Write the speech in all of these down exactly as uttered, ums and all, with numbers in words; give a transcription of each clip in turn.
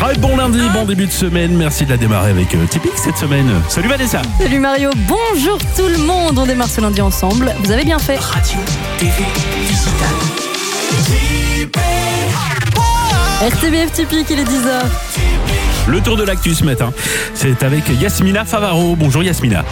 Très bon lundi, bon début de semaine. Merci de la démarrer avec euh, Tipeee cette semaine. Salut Vanessa. Salut Mario, bonjour tout le monde. On démarre ce lundi ensemble. Vous avez bien fait. Radio, T V, digital. R T B F Tipeee, il est dix heures. Le tour de l'actu ce matin, c'est avec Yasmina Favaro. Bonjour Yasmina.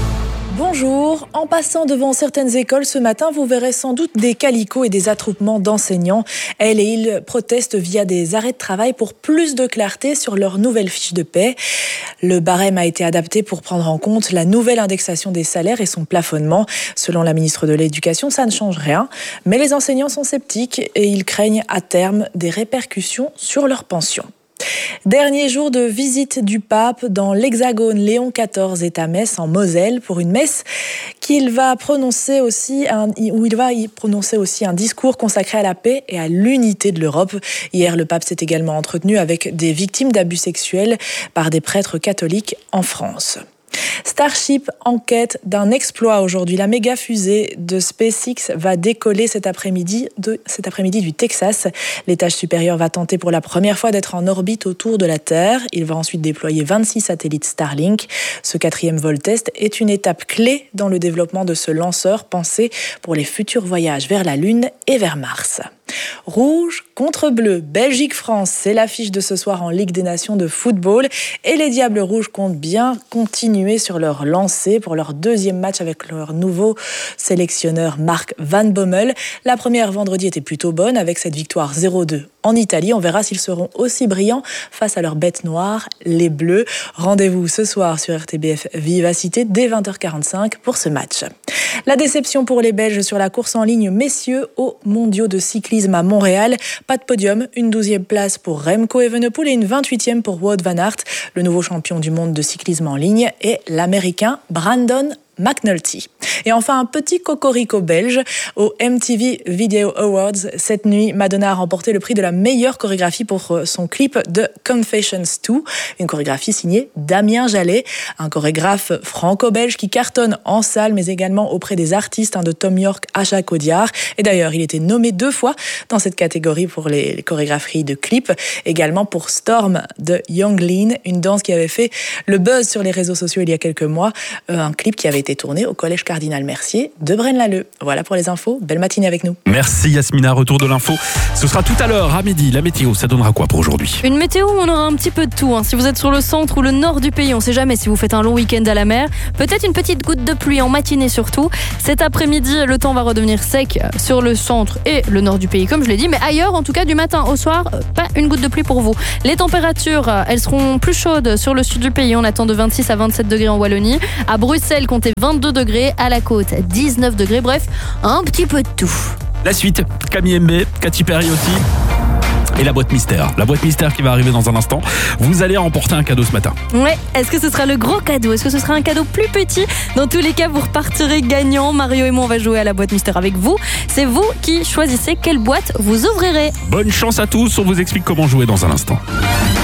Bonjour. En passant devant certaines écoles ce matin, vous verrez sans doute des calicots et des attroupements d'enseignants. Elles et ils protestent via des arrêts de travail pour plus de clarté sur leur nouvelle fiche de paie. Le barème a été adapté pour prendre en compte la nouvelle indexation des salaires et son plafonnement. Selon la ministre de l'Éducation, ça ne change rien. Mais les enseignants sont sceptiques et ils craignent à terme des répercussions sur leur pension. Dernier jour de visite du pape dans l'Hexagone. Léon quatorze est à Metz, en Moselle, pour une messe qu'il va prononcer aussi un, où il va y prononcer aussi un discours consacré à la paix et à l'unité de l'Europe. Hier, le pape s'est également entretenu avec des victimes d'abus sexuels par des prêtres catholiques en France. Starship enquête d'un exploit aujourd'hui. La méga fusée de SpaceX va décoller cet après-midi, de, cet après-midi du Texas. L'étage supérieur va tenter pour la première fois d'être en orbite autour de la Terre. Il va ensuite déployer vingt-six satellites Starlink. Ce quatrième vol test est une étape clé dans le développement de ce lanceur pensé pour les futurs voyages vers la Lune et vers Mars. Rouge contre bleu, Belgique-France, c'est l'affiche de ce soir en Ligue des Nations de football. Et les Diables Rouges comptent bien continuer sur leur lancée pour leur deuxième match avec leur nouveau sélectionneur Mark Van Bommel. La première vendredi était plutôt bonne avec cette victoire zéro deux en Italie. On verra s'ils seront aussi brillants face à leur bête noire, les Bleus. Rendez-vous ce soir sur R T B F Vivacité dès vingt heures quarante-cinq pour ce match. La déception pour les Belges sur la course en ligne messieurs aux mondiaux de cyclisme à Montréal. Pas de podium, une douzième place pour Remco Evenepoel et une vingt-huitième pour Wout van Aert. Le nouveau champion du monde de cyclisme en ligne est l'Américain Brandon McNulty. Et enfin, un petit cocorico belge au M T V Video Awards. Cette nuit, Madonna a remporté le prix de la meilleure chorégraphie pour son clip de Confessions deux, une chorégraphie signée Damien Jallet, un chorégraphe franco-belge qui cartonne en salle, mais également auprès des artistes hein, de Tom York à Jacques Audiard. Et d'ailleurs, il était nommé deux fois dans cette catégorie pour les chorégraphies de clips, également pour Storm de Young Lean, une danse qui avait fait le buzz sur les réseaux sociaux il y a quelques mois, un clip qui avait été tourné au collège Cardinal Mercier de Braine-l'Alleud. Voilà pour les infos. Belle matinée avec nous. Merci Yasmina. Retour de l'info. Ce sera tout à l'heure à midi. La météo, ça donnera quoi pour aujourd'hui ? Une météo où on aura un petit peu de tout. Hein. Si vous êtes sur le centre ou le nord du pays, on ne sait jamais si vous faites un long week-end à la mer. Peut-être une petite goutte de pluie en matinée surtout. Cet après-midi, le temps va redevenir sec sur le centre et le nord du pays, comme je l'ai dit. Mais ailleurs, en tout cas, du matin au soir, pas une goutte de pluie pour vous. Les températures, elles seront plus chaudes sur le sud du pays. On attend de vingt-six à vingt-sept degrés en Wallonie. À Bruxelles, comptez vingt-deux degrés. À la côte, dix-neuf degrés. Bref, un petit peu de tout. La suite, Camille M B, Katy Perry aussi. Et la boîte mystère. La boîte mystère qui va arriver dans un instant. Vous allez remporter un cadeau ce matin. Ouais, est-ce que ce sera le gros cadeau ? Est-ce que ce sera un cadeau plus petit ? Dans tous les cas, vous repartirez gagnant. Mario et moi, on va jouer à la boîte mystère avec vous. C'est vous qui choisissez quelle boîte vous ouvrirez. Bonne chance à tous. On vous explique comment jouer dans un instant.